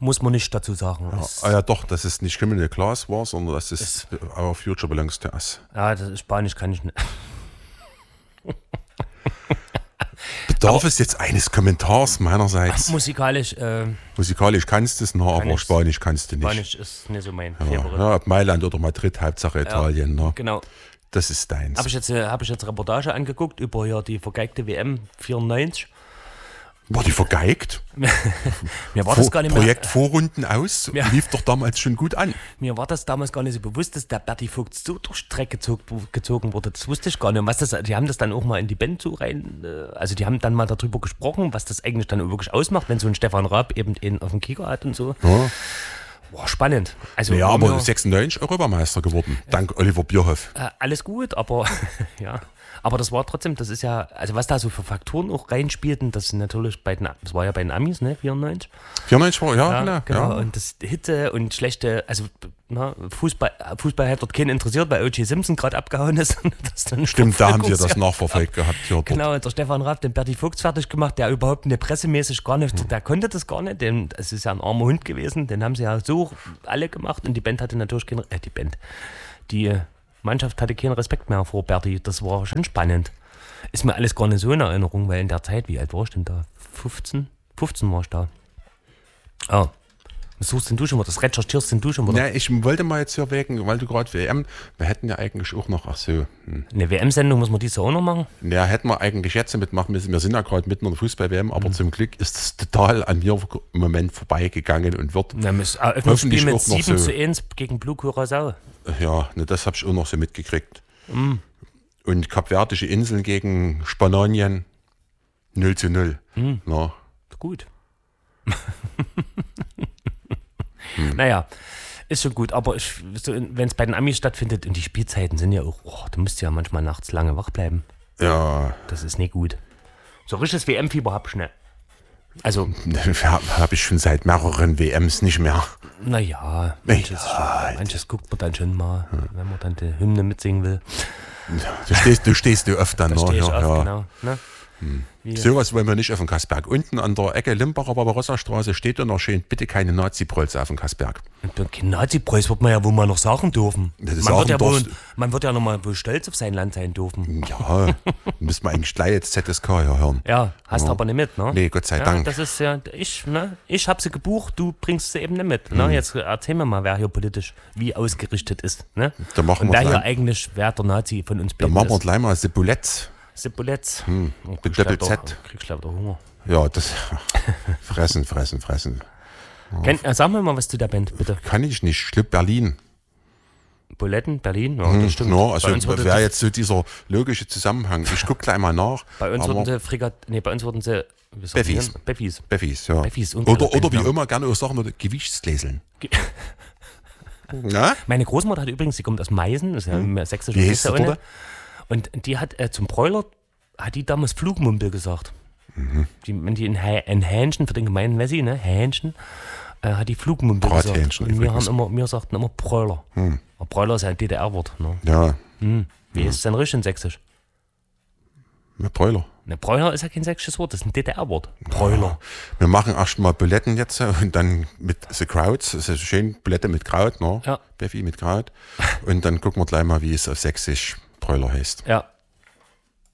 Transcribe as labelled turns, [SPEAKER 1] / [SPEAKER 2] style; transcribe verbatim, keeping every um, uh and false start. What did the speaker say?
[SPEAKER 1] Muss man nicht dazu sagen.
[SPEAKER 2] Ja, ah ja, doch, dass es nicht Criminal Class war, sondern dass es, es Our Future Belongs to Us.
[SPEAKER 1] Ja, das ist Spanisch kann ich nicht.
[SPEAKER 2] Bedarf aber es jetzt eines Kommentars meinerseits?
[SPEAKER 1] Ach, musikalisch. Äh,
[SPEAKER 2] musikalisch kannst du es noch, aber
[SPEAKER 1] ich's.
[SPEAKER 2] Spanisch kannst du nicht.
[SPEAKER 1] Spanisch ist nicht so mein
[SPEAKER 2] ja,
[SPEAKER 1] Favorit.
[SPEAKER 2] ja, ob Mailand oder Madrid, Hauptsache Italien.
[SPEAKER 1] Ja,
[SPEAKER 2] ne?
[SPEAKER 1] genau.
[SPEAKER 2] Das ist deins.
[SPEAKER 1] Habe ich, jetzt, hab ich jetzt Reportage angeguckt über ja, die vergeigte W M vierundneunzig.
[SPEAKER 2] War die vergeigt?
[SPEAKER 1] Mir war das gar nicht mehr.
[SPEAKER 2] Projekt Vorrunden aus, ja. Lief doch damals schon gut an.
[SPEAKER 1] Mir war das damals gar nicht so bewusst, dass der Berti Vogt so durch Streck gezogen, gezogen wurde. Das wusste ich gar nicht. Was das, die haben das dann auch mal in die Band so rein, also die haben dann mal darüber gesprochen, was das eigentlich dann wirklich ausmacht, wenn so ein Stefan Raab eben einen auf dem Kicker hat und so.
[SPEAKER 2] Ja.
[SPEAKER 1] Boah, spannend. Also,
[SPEAKER 2] ja, aber sechsundneunzig Europameister geworden, äh, dank Oliver Bierhoff.
[SPEAKER 1] Äh, alles gut, aber ja. Aber das war trotzdem, das ist ja, also was da so für Faktoren auch reinspielten, das sind natürlich bei den, das war ja bei den Amis, ne, vierundneunzig.
[SPEAKER 2] vierundneunzig war, ja,
[SPEAKER 1] ja
[SPEAKER 2] genau.
[SPEAKER 1] genau.
[SPEAKER 2] Ja.
[SPEAKER 1] Und das Hitte und schlechte, also na, Fußball, Fußball hat dort keinen interessiert, weil O J Simpson gerade abgehauen ist. Das dann
[SPEAKER 2] Stimmt, da haben sie das nachverfolgt gehabt. Ja,
[SPEAKER 1] genau, und der Stefan Raab, den Berti Vogts fertig gemacht, der überhaupt nicht pressemäßig gar nicht, hm. der konnte das gar nicht, denn es ist ja ein armer Hund gewesen, den haben sie ja so alle gemacht und die Band hatte natürlich keinen, äh, die Band, die Mannschaft hatte keinen Respekt mehr vor Berti, das war schon spannend. Ist mir alles gar nicht so in Erinnerung, weil in der Zeit, wie alt war ich denn da? fünfzehn? fünfzehn war ich da. Ah, was suchst denn du schon mal? Das recherchierst denn du schon mal?
[SPEAKER 2] Ja, ich wollte mal jetzt hier wegen, weil du gerade W M, wir hätten ja eigentlich auch noch, ach so. Hm.
[SPEAKER 1] Eine W M-Sendung muss man diese auch noch machen?
[SPEAKER 2] Ja, hätten wir eigentlich jetzt mitmachen müssen. Wir sind ja gerade mitten in der Fußball-W M, aber mhm. zum Glück ist es total an mir im Moment vorbeigegangen und wird
[SPEAKER 1] ja, hoffentlich mit sieben zu eins gegen Blue Curaçao.
[SPEAKER 2] Ja, ne, das habe ich auch noch so mitgekriegt. Mhm. Und Kapverdische Inseln gegen Spanien null zu null.
[SPEAKER 1] Mhm.
[SPEAKER 2] Na.
[SPEAKER 1] Gut. hm. Naja, ist schon gut. Aber so, wenn es bei den Amis stattfindet und die Spielzeiten sind ja auch, oh, du musst ja manchmal nachts lange wach bleiben.
[SPEAKER 2] Ja.
[SPEAKER 1] Das ist nicht gut. So richtiges W M-Fieber hab ich nicht. Also.
[SPEAKER 2] Habe ich schon seit mehreren W Ms nicht mehr.
[SPEAKER 1] Naja, manches, ja, manches guckt man dann schon mal, hm. wenn man dann die Hymne mitsingen will.
[SPEAKER 2] Du stehst du, stehst du oft dann
[SPEAKER 1] da
[SPEAKER 2] noch.
[SPEAKER 1] Steh ich
[SPEAKER 2] ja,
[SPEAKER 1] oft,
[SPEAKER 2] ja.
[SPEAKER 1] Genau, ne?
[SPEAKER 2] hm. So was wollen wir nicht auf dem Kassberg. Unten an der Ecke Limbacher Barbarossa-Straße steht da noch schön, bitte keine Nazi-Prolls auf dem Kassberg.
[SPEAKER 1] Kein Nazi-Prolls wird man ja wohl mal noch sagen dürfen.
[SPEAKER 2] Man,
[SPEAKER 1] man,
[SPEAKER 2] sagen
[SPEAKER 1] wird ja wohl,
[SPEAKER 2] darfst,
[SPEAKER 1] man wird ja noch mal wohl stolz auf sein Land sein dürfen.
[SPEAKER 2] Ja, müsste man eigentlich gleich jetzt Z S K hier hören.
[SPEAKER 1] Ja, hast
[SPEAKER 2] ja.
[SPEAKER 1] du aber nicht mit, ne?
[SPEAKER 2] Nee, Gott sei
[SPEAKER 1] ja,
[SPEAKER 2] Dank.
[SPEAKER 1] Das ist ja, ich, ne? Ich habe sie gebucht, du bringst sie eben nicht mit. Ne? Hm. Jetzt erzähl mir mal, wer hier politisch wie ausgerichtet ist. Ne?
[SPEAKER 2] Da machen
[SPEAKER 1] Und wer
[SPEAKER 2] wir
[SPEAKER 1] hier eigentlich, wer der Nazi von uns
[SPEAKER 2] Da machen wir gleich mal Sipulett.
[SPEAKER 1] Sipulett.
[SPEAKER 2] Hm.
[SPEAKER 1] Oh,
[SPEAKER 2] mit Doppel-Z.
[SPEAKER 1] Kriegst du lauter Hunger.
[SPEAKER 2] Ja, das. fressen, fressen, fressen.
[SPEAKER 1] Ja. Kenn, äh, sag mir mal was zu der Band, bitte.
[SPEAKER 2] Kann ich nicht. Ich glaube Berlin.
[SPEAKER 1] Buletten, Berlin? Ja,
[SPEAKER 2] hm,
[SPEAKER 1] das stimmt.
[SPEAKER 2] No, also wäre jetzt so dieser logische Zusammenhang. Ich gucke gleich mal nach.
[SPEAKER 1] Bei uns wurden sie Frigat, nee, bei uns wurden sie
[SPEAKER 2] Beffis.
[SPEAKER 1] Beffis.
[SPEAKER 2] Beffis, ja.
[SPEAKER 1] Beffis,
[SPEAKER 2] oder oder wie immer gerne auch sagen, oder Gewichtsgläseln. Ge
[SPEAKER 1] ja? Meine Großmutter hat übrigens, sie kommt aus Meißen, das ist ja hm. im sächsischen
[SPEAKER 2] Wie heißt sie?
[SPEAKER 1] Und die hat äh, zum Bräuler, hat die damals Flugmumpel gesagt.
[SPEAKER 2] Mhm.
[SPEAKER 1] Die, wenn die in, in Hähnchen, für den gemeinen Wessi, ne, Hähnchen, äh, hat die Flugmumpel gesagt. Und wir, haben immer, wir sagten immer Bräuler.
[SPEAKER 2] Hm.
[SPEAKER 1] Bräuler ist ja ein D D R-Wort. Ne?
[SPEAKER 2] Ja.
[SPEAKER 1] Hm. Wie hm. ist es denn richtig in Sächsisch?
[SPEAKER 2] Ja, Bräuler.
[SPEAKER 1] Ne, Bräuler ist ja kein sächsisches Wort, das ist ein D D R-Wort. Bräuler.
[SPEAKER 2] Ja. Wir machen erst mal Buletten jetzt und dann mit The Krauts. Das ist schön, Bulette mit Kraut, ne?
[SPEAKER 1] Ja.
[SPEAKER 2] Beffi mit Kraut. Und dann gucken wir gleich mal, wie es auf Sächsisch Bräuler heißt.
[SPEAKER 1] Ja.